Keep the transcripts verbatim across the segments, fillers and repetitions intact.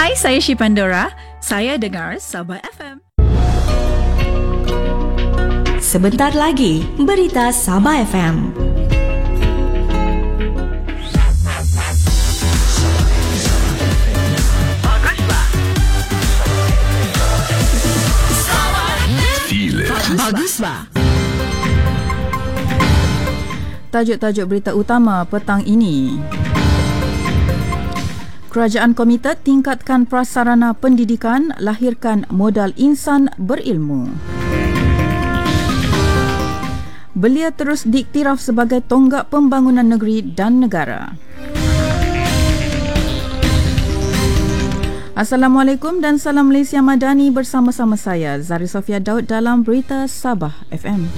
Hai, saya Syipandora. Saya dengar Sabah F M. Sebentar lagi, berita Sabah F M. Baguslah. Tajuk-tajuk berita utama petang ini. Kerajaan Komited tingkatkan prasarana pendidikan, lahirkan modal insan berilmu. Belia terus diiktiraf sebagai tonggak pembangunan negeri dan negara. Assalamualaikum dan salam Malaysia Madani, bersama-sama saya Zari Sofia Daud dalam Berita Sabah F M.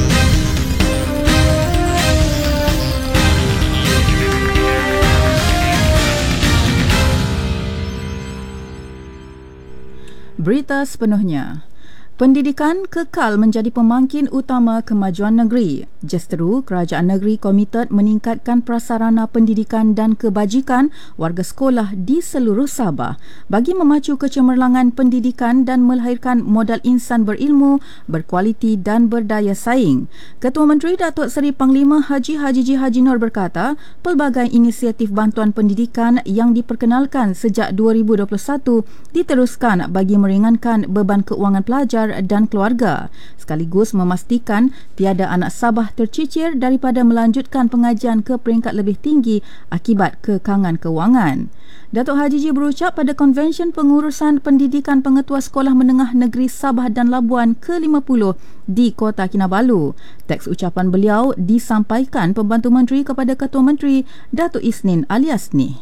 Berita sepenuhnya. Pendidikan kekal menjadi pemangkin utama kemajuan negeri. Justeru, Kerajaan Negeri Komited meningkatkan prasarana pendidikan dan kebajikan warga sekolah di seluruh Sabah bagi memacu kecemerlangan pendidikan dan melahirkan modal insan berilmu, berkualiti dan berdaya saing. Ketua Menteri Datuk Seri Panglima Haji Haji G. Haji Nur berkata, pelbagai inisiatif bantuan pendidikan yang diperkenalkan sejak dua ribu dua puluh satu diteruskan bagi meringankan beban keuangan pelajar dan keluarga, sekaligus memastikan tiada anak Sabah tercicir daripada melanjutkan pengajian ke peringkat lebih tinggi akibat kekangan kewangan. Datuk Haji Ji berucap pada konvensyen pengurusan pendidikan pengetua sekolah menengah negeri Sabah dan Labuan ke lima puluh di Kota Kinabalu. Teks ucapan beliau disampaikan Pembantu Menteri kepada Ketua Menteri Datuk Isnin Aliasni.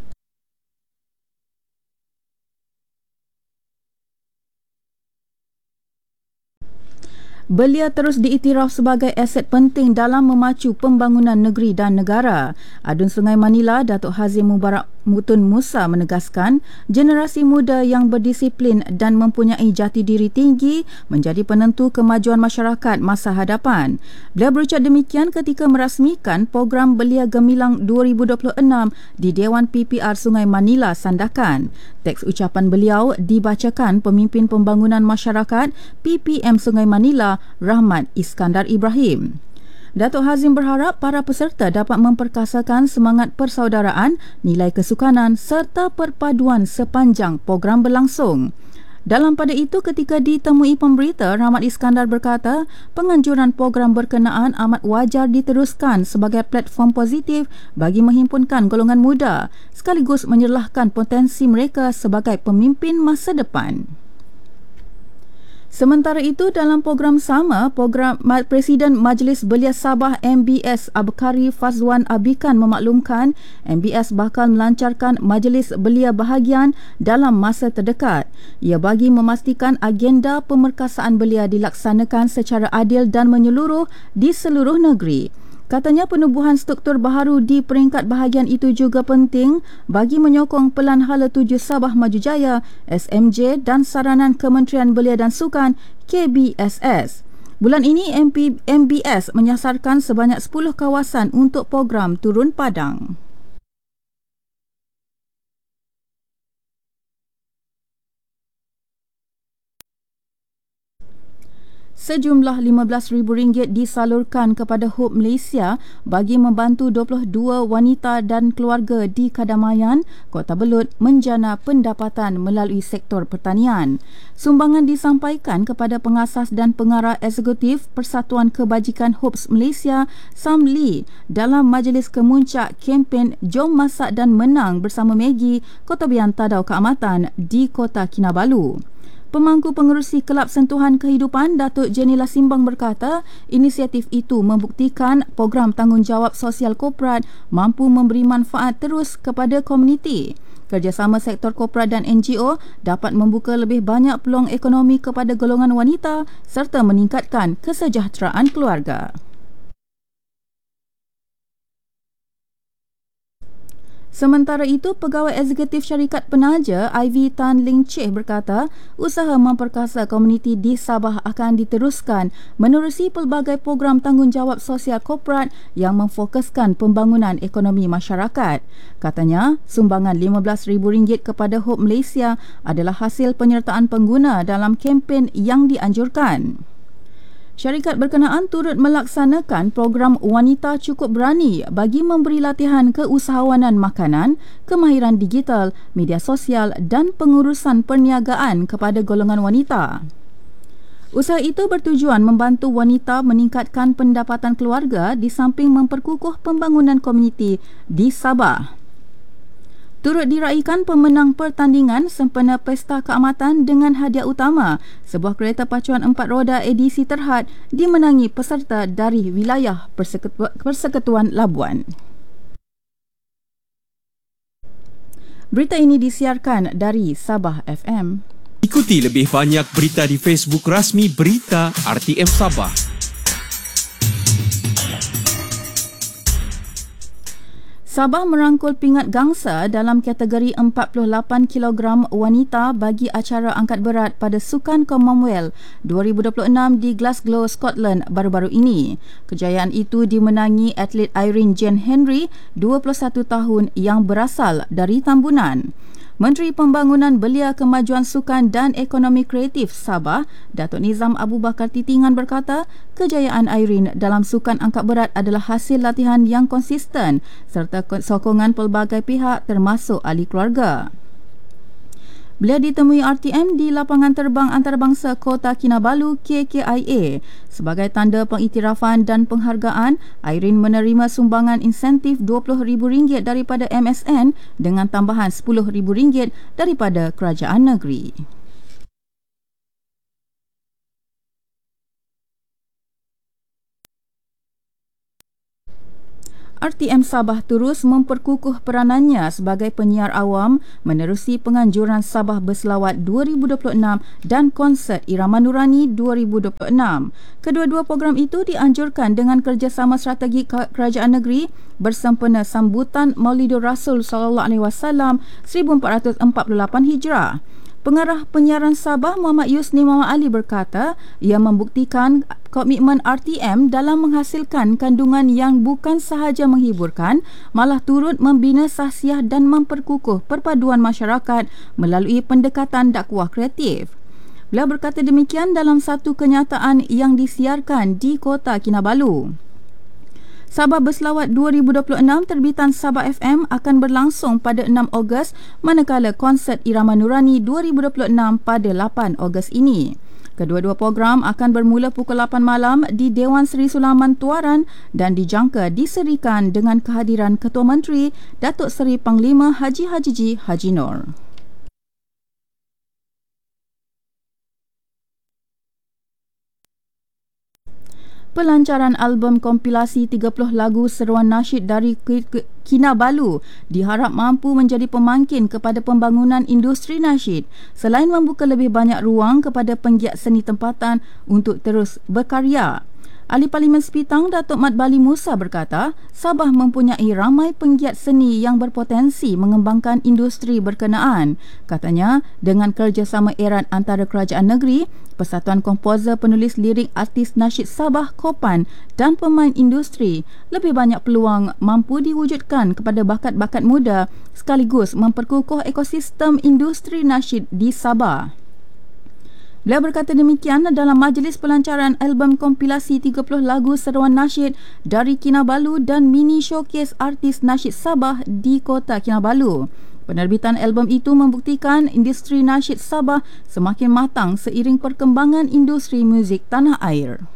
Belia terus diiktiraf sebagai aset penting dalam memacu pembangunan negeri dan negara. Adun Sungai Manila, Datuk Hazim Mubarak Mutun Musa menegaskan, generasi muda yang berdisiplin dan mempunyai jati diri tinggi menjadi penentu kemajuan masyarakat masa hadapan. Beliau berucap demikian ketika merasmikan program Belia Gemilang dua ribu dua puluh enam di Dewan P P R Sungai Manila, Sandakan. Teks ucapan beliau dibacakan Pemimpin Pembangunan Masyarakat P P M Sungai Manila, Rahmat Iskandar Ibrahim. Datuk Hazim berharap para peserta dapat memperkasakan semangat persaudaraan, nilai kesukanan serta perpaduan sepanjang program berlangsung. Dalam pada itu, ketika ditemui pemberita, Rahmat Iskandar berkata, penganjuran program berkenaan amat wajar diteruskan sebagai platform positif bagi menghimpunkan golongan muda, sekaligus menyerlahkan potensi mereka sebagai pemimpin masa depan. Sementara itu, dalam program sama, program Presiden Majlis Belia Sabah M B S Abkari Fazwan Abikan memaklumkan M B S bakal melancarkan Majlis Belia Bahagian dalam masa terdekat. Ia bagi memastikan agenda pemerkasaan belia dilaksanakan secara adil dan menyeluruh di seluruh negeri. Katanya penubuhan struktur baharu di peringkat bahagian itu juga penting bagi menyokong Pelan Hala Tuju Sabah Maju Jaya S M J dan saranan Kementerian Belia dan Sukan K B S S. Bulan ini M B S menyasarkan sebanyak sepuluh kawasan untuk program turun padang. Sejumlah lima belas ribu ringgit disalurkan kepada Hope Malaysia bagi membantu dua puluh dua wanita dan keluarga di Kadamayan, Kota Belud menjana pendapatan melalui sektor pertanian. Sumbangan disampaikan kepada pengasas dan pengarah eksekutif Persatuan Kebajikan Hope Malaysia, Sam Lee, dalam majlis kemuncak kempen Jom Masak dan Menang bersama Maggie, Kota Bian Tadau Keamatan di Kota Kinabalu. Pemangku pengerusi Kelab Sentuhan Kehidupan Datuk Jenila Simbang berkata, inisiatif itu membuktikan program tanggungjawab sosial korporat mampu memberi manfaat terus kepada komuniti. Kerjasama sektor korporat dan N G O dapat membuka lebih banyak peluang ekonomi kepada golongan wanita serta meningkatkan kesejahteraan keluarga. Sementara itu, Pegawai Eksekutif Syarikat Penaja Ivy Tan Ling Cheh berkata, usaha memperkasa komuniti di Sabah akan diteruskan menerusi pelbagai program tanggungjawab sosial korporat yang memfokuskan pembangunan ekonomi masyarakat. Katanya, sumbangan lima belas ribu ringgit kepada Hope Malaysia adalah hasil penyertaan pengguna dalam kempen yang dianjurkan. Syarikat berkenaan turut melaksanakan program Wanita Cukup Berani bagi memberi latihan keusahawanan makanan, kemahiran digital, media sosial dan pengurusan perniagaan kepada golongan wanita. Usaha itu bertujuan membantu wanita meningkatkan pendapatan keluarga di samping memperkukuh pembangunan komuniti di Sabah. Turut diraikan pemenang pertandingan sempena Pesta Keamatan dengan hadiah utama, sebuah kereta pacuan empat roda edisi terhad dimenangi peserta dari wilayah Persekutu- Persekutuan Labuan. Berita ini disiarkan dari Sabah F M. Ikuti lebih banyak berita di Facebook rasmi Berita R T M Sabah. Sabah merangkul pingat gangsa dalam kategori empat puluh lapan kilogram wanita bagi acara angkat berat pada Sukan Commonwealth dua ribu dua puluh enam di Glasgow, Scotland baru-baru ini. Kejayaan itu dimenangi atlet Irene Jane Henry, dua puluh satu tahun yang berasal dari Tambunan. Menteri Pembangunan Belia Kemajuan Sukan dan Ekonomi Kreatif Sabah, Datuk Nizam Abu Bakar Titingan berkata, kejayaan Irene dalam sukan angkat berat adalah hasil latihan yang konsisten serta sokongan pelbagai pihak termasuk ahli keluarga. Beliau ditemui R T M di lapangan terbang antarabangsa Kota Kinabalu K K I A. Sebagai tanda pengiktirafan dan penghargaan, Irene menerima sumbangan insentif dua puluh ribu ringgit daripada M S N dengan tambahan sepuluh ribu ringgit daripada kerajaan negeri. R T M Sabah terus memperkukuh peranannya sebagai penyiar awam menerusi penganjuran Sabah Berselawat dua ribu dua puluh enam dan konsert Irama Nurani dua ribu dua puluh enam. Kedua-dua program itu dianjurkan dengan kerjasama strategi kerajaan negeri bersempena sambutan Maulidur Rasul sallallahu alaihi wasallam seribu empat ratus empat puluh lapan Hijrah. Pengarah penyiaran Sabah Muhammad Yusni Muhammad Ali berkata, ia membuktikan komitmen R T M dalam menghasilkan kandungan yang bukan sahaja menghiburkan, malah turut membina sahsiah dan memperkukuh perpaduan masyarakat melalui pendekatan dakwah kreatif. Beliau berkata demikian dalam satu kenyataan yang disiarkan di Kota Kinabalu. Sabah Berselawat dua ribu dua puluh enam terbitan Sabah F M akan berlangsung pada enam Ogos manakala konsert Irama Nurani dua ribu dua puluh enam pada lapan Ogos ini. Kedua-dua program akan bermula pukul lapan malam di Dewan Seri Sulaiman Tuaran dan dijangka diserikan dengan kehadiran Ketua Menteri Datuk Seri Panglima Haji Hajiji Haji Nur. Pelancaran album kompilasi tiga puluh lagu seruan nasyid dari Kinabalu diharap mampu menjadi pemangkin kepada pembangunan industri nasyid selain membuka lebih banyak ruang kepada penggiat seni tempatan untuk terus berkarya. Ahli Parlimen Sepitang Datuk Mat Bali Musa berkata, Sabah mempunyai ramai penggiat seni yang berpotensi mengembangkan industri berkenaan. Katanya, dengan kerjasama erat antara kerajaan negeri, Persatuan Komposer Penulis Lirik Artis Nasyid Sabah Kopan dan pemain industri, lebih banyak peluang mampu diwujudkan kepada bakat-bakat muda sekaligus memperkukuh ekosistem industri nasyid di Sabah. Beliau berkata demikian dalam majlis pelancaran album kompilasi tiga puluh lagu seruan nasyid dari Kinabalu dan mini showcase artis nasyid Sabah di Kota Kinabalu. Penerbitan album itu membuktikan industri nasyid Sabah semakin matang seiring perkembangan industri muzik tanah air.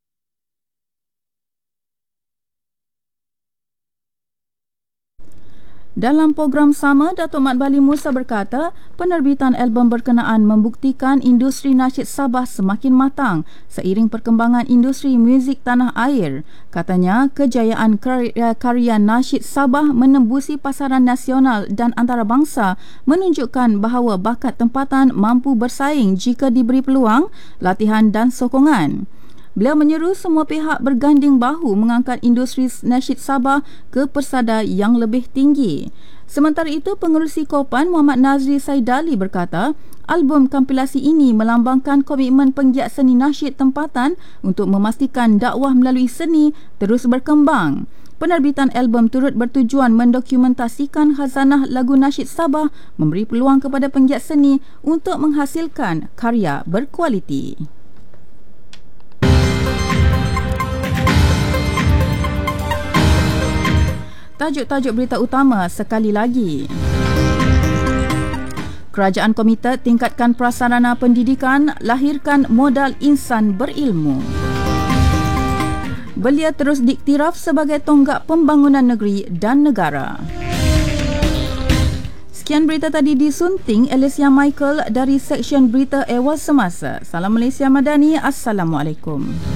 Dalam program sama, Datuk Mat Bali Musa berkata, penerbitan album berkenaan membuktikan industri nasyid Sabah semakin matang seiring perkembangan industri muzik tanah air. Katanya, kejayaan karya nasyid Sabah menembusi pasaran nasional dan antarabangsa menunjukkan bahawa bakat tempatan mampu bersaing jika diberi peluang, latihan dan sokongan. Beliau menyeru semua pihak berganding bahu mengangkat industri nasyid Sabah ke persada yang lebih tinggi. Sementara itu, Pengerusi Kopan Muhammad Nazri Saidali berkata, album kompilasi ini melambangkan komitmen penggiat seni nasyid tempatan untuk memastikan dakwah melalui seni terus berkembang. Penerbitan album turut bertujuan mendokumentasikan khazanah lagu nasyid Sabah, memberi peluang kepada penggiat seni untuk menghasilkan karya berkualiti. Tajuk-tajuk berita utama sekali lagi. Kerajaan Komited tingkatkan prasarana pendidikan, lahirkan modal insan berilmu. Belia terus diiktiraf sebagai tonggak pembangunan negeri dan negara. Sekian berita tadi disunting Alicia Michael dari Seksyen Berita Ehwal Semasa. Salam Malaysia Madani. Assalamualaikum.